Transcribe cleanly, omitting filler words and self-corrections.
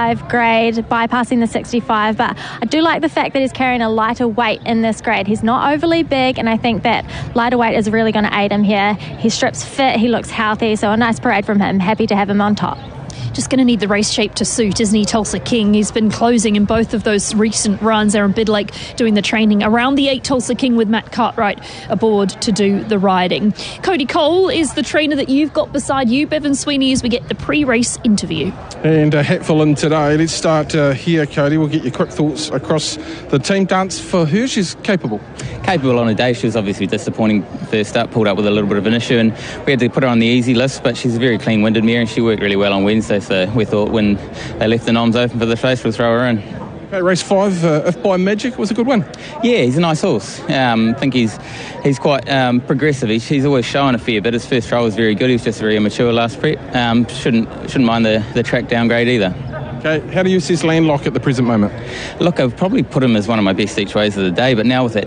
65 grade, bypassing the 65, but I do like the fact that he's carrying a lighter weight in this grade. He's not overly big, and I think that lighter weight is really going to aid him here. He strips fit, he looks healthy, so a nice parade from him. Happy to have him on top. Just going to need the race shape to suit, isn't he, Tulsa King? He's been closing in both of those recent runs. Aaron Bidlake doing the training around the 8 Tulsa King with Matt Cartwright aboard to do the riding. Cody Cole is the trainer that you've got beside you, Bevan Sweeney, as we get the pre-race interview. And a hatful in today. Let's start here, Cody. We'll get your quick thoughts across the team. Dance for her, she's capable. Capable on a day. She was obviously disappointing first up, pulled up with a little bit of an issue, and we had to put her on the easy list, but she's a very clean-winded mare and she worked really well on Wednesday, so we thought when they left the noms open for the race, we'll throw her in. Okay, race 5, If by Magic, was a good win. Yeah, he's a nice horse. I think he's quite progressive. He's always showing a fair bit. His first trial was very good. He was just very immature last prep. Shouldn't mind the track downgrade either. Okay, how do you assess Landlock at the present moment? Look, I've probably put him as one of my best each ways of the day, but now with that